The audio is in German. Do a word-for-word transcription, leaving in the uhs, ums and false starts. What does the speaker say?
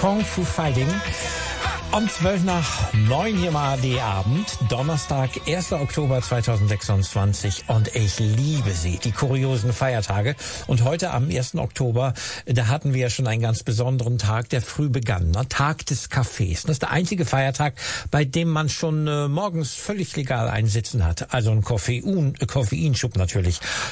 Kung Fu Fighting. Um zwölf nach neun hier mal A R D Abend, Donnerstag, erster Oktober zweitausendsechsundzwanzig, und ich liebe sie, die kuriosen Feiertage. Und heute am ersten Oktober, da hatten wir ja schon einen ganz besonderen Tag, der früh begann, ne? Tag des Kaffees. Das ist der einzige Feiertag, bei dem man schon äh, morgens völlig legal einsitzen hat. Also ein Koffein, äh, Koffeinschub natürlich.